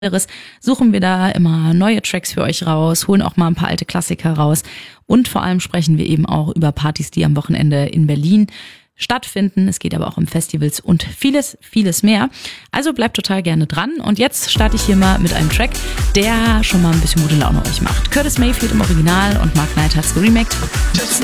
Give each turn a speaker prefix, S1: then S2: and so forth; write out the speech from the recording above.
S1: suchen wir da immer neue Tracks für euch raus, holen auch mal ein paar alte Klassiker raus und vor allem sprechen wir eben auch über Partys, die am Wochenende in Berlin stattfinden. Es geht aber auch um Festivals und vieles, vieles mehr. Also bleibt total gerne dran und jetzt starte ich hier mal mit einem Track, der schon mal ein bisschen gute Laune euch macht. Curtis Mayfield im Original und Mark Knight hat's geremaked.